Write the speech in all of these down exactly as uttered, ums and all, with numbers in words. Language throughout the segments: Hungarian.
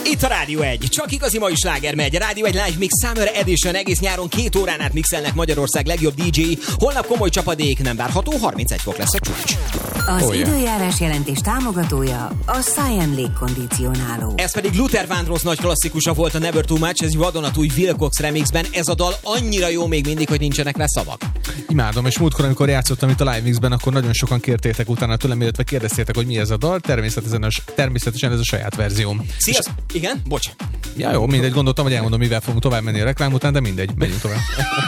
Itt a Rádió egy. Csak igazi mai sláger megy. Rádió egy Live Mix Summer Edition. Egész nyáron két órán át mixelnek Magyarország legjobb dé dzsé. Holnap komoly csapadék, nem várható, harmincegy fok lesz a csúcs. Az oh, yeah. időjárás jelentés támogatója a Cyan légkondicionáló. Ez pedig Luther Vandross nagy klasszikusa volt a Never Too Much, ez vadonatúj Will Cox remixben. Ez a dal annyira jó még mindig, hogy nincsenek rá szavak. Imádom, és múltkor, amikor játszottam itt a Live Mixben, akkor nagyon sokan kértétek utána tőlem, illetve kérdeztétek, hogy mi ez a dal. Természetesen, természetesen ez a saját verzióm. Sziasztok! Igen? Bocs. Ja, jó, mindegy, gondoltam, hogy elmondom, mivel fogunk tovább menni a reklám után, de mindegy, menjünk tovább.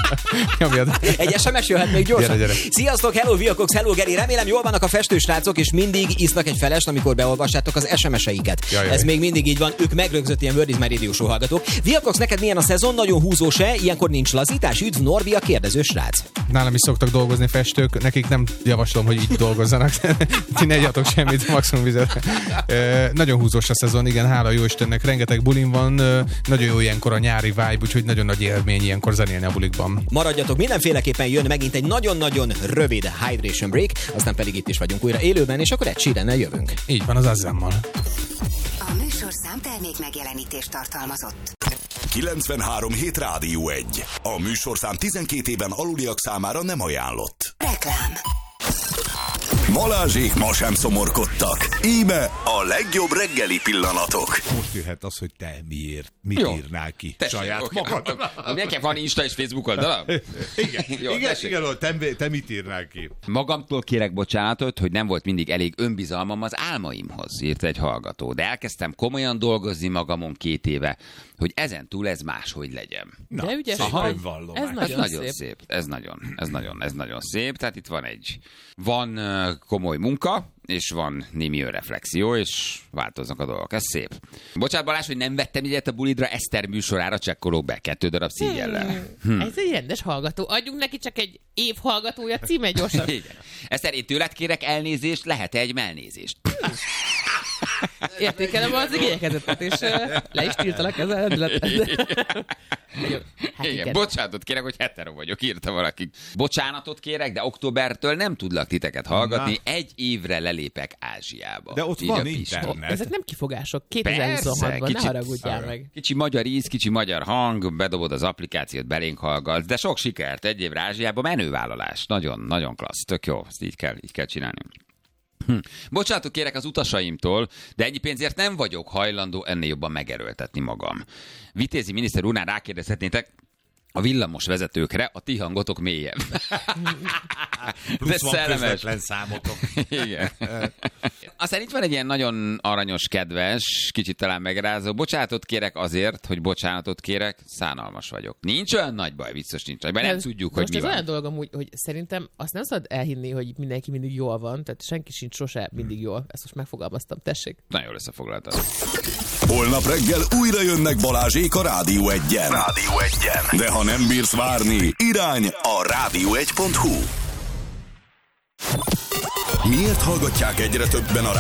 Egy es em es jöhet még gyorsan. Gyere, gyere. Sziasztok, hello Will Cox, hello Geri, remélem jól vannak a festősrácok, és mindig isznak egy felest, amikor beolvassátok az es em es-eiket. Jaj, ez még mindig így van, ők megrögzött ilyen Word is My Radio Show hallgatók. Will Cox, neked milyen a szezon? Nagyon húzós-e? Ilyenkor nincs lazítás? Üdv, Norbi, a kérdező srác. Nálam is szoktak dolgozni festők, nekik nem javaslom, hogy így dolgozzanak. Ti ne igyatok semmit, maximum vizet. E, nagyon húzós a szezon, igen, hála jó Istennek, rengeteg bulin van, e, nagyon jó ilyenkor a nyári vibe, úgyhogy nagyon nagy élmény ilyenkor zenélni a bulikban. Maradjatok, mindenféleképpen jön megint egy nagyon-nagyon rövid hydration break, aztán pedig itt is vagyunk újra élőben, és akkor egy sírennel jövünk. Így van, az Azzammal. A műsorszám termék megjelenítést tartalmazott. kilencvenhárom hét Rádió egy. A műsorszám tizenkét éven aluliak számára nem ajánlott. Reklám. Balázsék ma sem szomorkodtak. Íme a legjobb reggeli pillanatok. Most jöhet az, hogy te miért, mit Jó. írnál ki Tessék, saját okay. magad. Nekem van Insta és Facebook oldalam? Igen, Jó, igen, tessék. igen, te, te mit írnál ki? Magamtól kérek bocsánatot, hogy nem volt mindig elég önbizalmam az álmaimhoz, írt egy hallgató. De elkezdtem komolyan dolgozni magamon két éve, hogy ezen túl ez máshogy legyen. Na, de ügyes szép vagy. önvallomás. Ez Ez nagyon, nagyon szép. szép. Ez nagyon, ez nagyon, ez nagyon szép. Tehát itt van egy, van uh, komoly munka, és van némi önreflexió, és változnak a dolgok. Ez szép. Bocsánat, Balázs, hogy nem vettem ilyet a bulidra, Eszter műsorára csekkolok be kettő darab szígyellel. Hmm. Ez egy rendes hallgató. Adjunk neki csak egy év hallgatója címe gyorsan. Igen. Eszter, én tőled kérek elnézést, lehet egy melnézést? Értékelem az igénykezetet, és uh, le is tiltalak ezzel. Hát igen. igen, bocsánatot kérek, hogy hetero vagyok, írta valaki. Bocsánatot kérek, de októbertől nem tudlak titeket hallgatni, Na. egy évre lelépek Ázsiába. De ott Így van a Pista. internet. Ezek nem kifogások. kétezer-huszonhatban, ne haragudjál meg. Kicsi magyar íz, kicsi magyar hang, bedobod az applikációt, belénk hallgatsz, de sok sikert, egy évre Ázsiába, menővállalás. Nagyon, nagyon klassz, tök jó, ezt így kell, így kell csinálni. Hm. Bocsánatot kérek az utasaimtól, de ennyi pénzért nem vagyok hajlandó ennél jobban megerőltetni magam. Vitézi miniszter úrnál rákérdezhetnétek, a villamos vezetőkre a ti hangotok mélyebb. Plusz de van közvetlen számotok. Igen. Aztán itt van egy ilyen nagyon aranyos, kedves, kicsit talán megrázó. Bocsánatot kérek azért, hogy bocsánatot kérek, szánalmas vagyok. Nincs olyan nagy baj, biztos nincs nagy baj, nem tudjuk, hogy most mi ez van. olyan dolog amúgy, hogy szerintem azt nem szabad elhinni, hogy mindenki mindig jól van, tehát senki sincs sose mindig jól. Ezt most megfogalmaztam, tessék. Nagyon jól összefoglaltad. Holnap reggel újra jönnek Balázsék a Rádió egyen. Rádió egyen. De ha nem bírsz várni, irány a rádió egy pont hu. Miért hallgatják egyre többen a